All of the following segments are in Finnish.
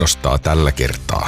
nostaa tällä kertaa?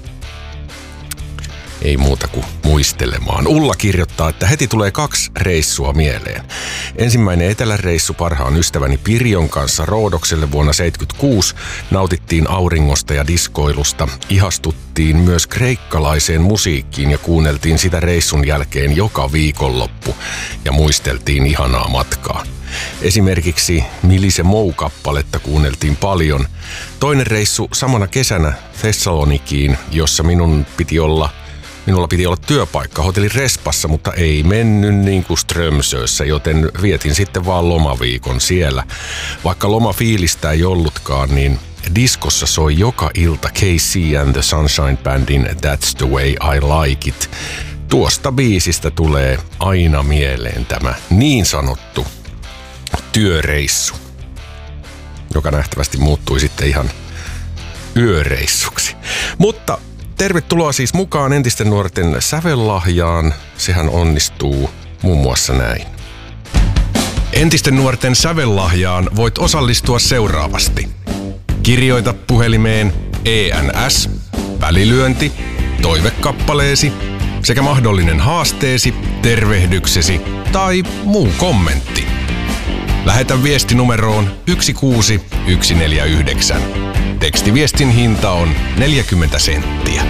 Ei muuta kuin muistelemaan. Ulla kirjoittaa, että heti tulee 2 reissua mieleen. Ensimmäinen eteläreissu parhaan ystäväni Pirjon kanssa Roodokselle vuonna 1976. Nautittiin auringosta ja diskoilusta. Ihastuttiin myös kreikkalaiseen musiikkiin ja kuunneltiin sitä reissun jälkeen joka viikonloppu. Ja muisteltiin ihanaa matkaa. Esimerkiksi Milise Mou-kappaletta kuunneltiin paljon. Toinen reissu samana kesänä Thessalonikiin, jossa minulla piti olla työpaikka hotelli Respassa, mutta ei mennyt niin kuin Strömsössä, joten vietin sitten vaan lomaviikon siellä. Vaikka lomafiilistä ei ollutkaan, niin diskossa soi joka ilta KC and the Sunshine Bandin That's the way I like it. Tuosta biisistä tulee aina mieleen tämä niin sanottu työreissu, joka nähtävästi muuttui sitten ihan yöreissuksi. Mutta tervetuloa siis mukaan entisten nuorten sävellahjaan. Sehän onnistuu muun muassa näin. Entisten nuorten sävellahjaan voit osallistua seuraavasti. Kirjoita puhelimeen ENS, välilyönti, toivekappaleesi sekä mahdollinen haasteesi, tervehdyksesi tai muu kommentti. Lähetä viesti numeroon 16149. Tekstiviestin hinta on 40 senttiä.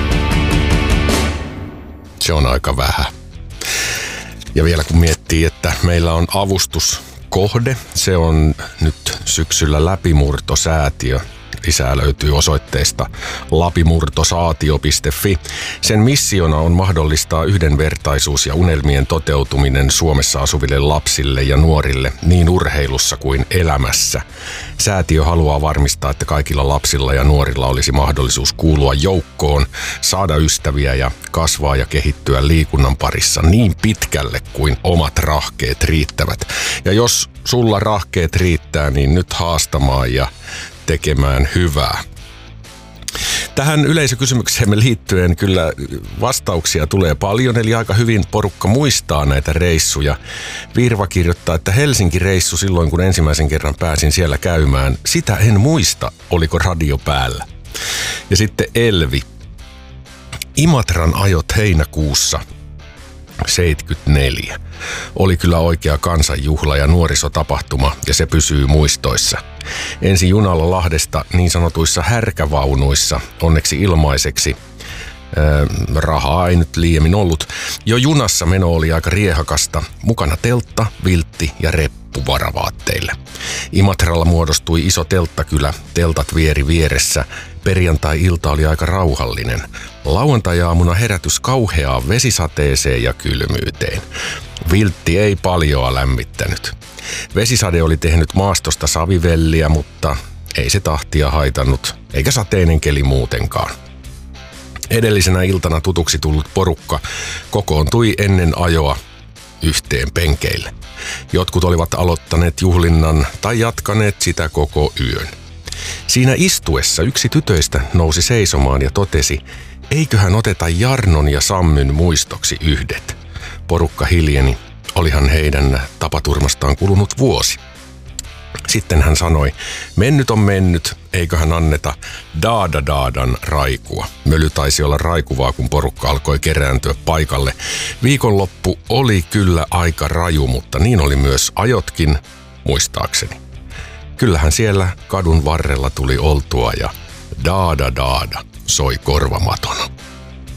Se on aika vähän. Ja vielä kun miettii, että meillä on avustuskohde, se on nyt syksyllä Läpimurtosäätiö. Lisää löytyy osoitteesta lapimurtosaatio.fi. Sen missiona on mahdollistaa yhdenvertaisuus ja unelmien toteutuminen Suomessa asuville lapsille ja nuorille niin urheilussa kuin elämässä. Säätiö haluaa varmistaa, että kaikilla lapsilla ja nuorilla olisi mahdollisuus kuulua joukkoon, saada ystäviä ja kasvaa ja kehittyä liikunnan parissa niin pitkälle kuin omat rahkeet riittävät. Ja jos sulla rahkeet riittää, niin nyt haastamaan ja tekemään hyvää. Tähän yleisökysymykseemme liittyen kyllä vastauksia tulee paljon, eli aika hyvin porukka muistaa näitä reissuja. Virva kirjoittaa, että Helsinki-reissu silloin, kun ensimmäisen kerran pääsin siellä käymään, sitä en muista, oliko radio päällä. Ja sitten Elvi. Imatran ajot heinäkuussa 74. Oli kyllä oikea kansanjuhla ja nuorisotapahtuma, ja se pysyy muistoissa. Ensin junalla Lahdesta niin sanotuissa härkävaunuissa, onneksi ilmaiseksi. Rahaa ei nyt liiemmin ollut. Jo junassa meno oli aika riehakasta. Mukana teltta, viltti ja reppu varavaatteille. Imatralla muodostui iso telttakylä, teltat vieri vieressä. Perjantai-ilta oli aika rauhallinen. Lauantai-aamuna herätys kauheaan vesisateeseen ja kylmyyteen. Viltti ei paljoa lämmittänyt. Vesisade oli tehnyt maastosta savivelliä, mutta ei se tahtia haitannut, eikä sateinen keli muutenkaan. Edellisenä iltana tutuksi tullut porukka kokoontui ennen ajoa yhteen penkeille. Jotkut olivat aloittaneet juhlinnan tai jatkaneet sitä koko yön. Siinä istuessa yksi tytöistä nousi seisomaan ja totesi, eiköhän oteta Jarnon ja Sammyn muistoksi yhdet. Porukka hiljeni, olihan heidän tapaturmastaan kulunut vuosi. Sitten hän sanoi, mennyt on mennyt, eiköhän anneta Daada-Daadan raikua. Möly taisi olla raikuvaa, kun porukka alkoi kerääntyä paikalle. Viikonloppu oli kyllä aika raju, mutta niin oli myös ajotkin, muistaakseni. Kyllähän siellä kadun varrella tuli oltua ja Daada-Daada soi korvamatona.